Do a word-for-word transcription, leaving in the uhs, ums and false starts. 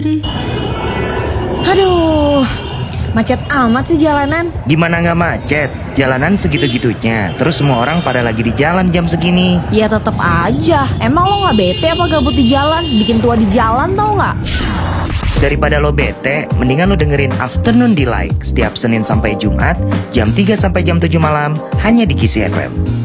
Aduh, macet amat sih jalanan. Gimana nggak macet? Jalanan segitu-gitunya. Terus semua orang pada lagi di jalan jam segini. Ya tetep aja. Emang lo nggak bete apa gabut di jalan? Bikin tua di jalan tau nggak? Daripada lo bete, mendingan lo dengerin Afternoon Delight setiap Senin sampai Jumat jam tiga sampai jam tujuh malam hanya di Kisi F M.